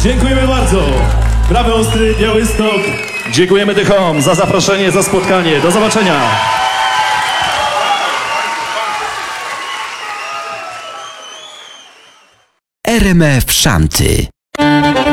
Dziękujemy bardzo. Brawo Ostry, Białystok. Dziękujemy Dychom za zaproszenie, za spotkanie. Do zobaczenia. RMF Szanty.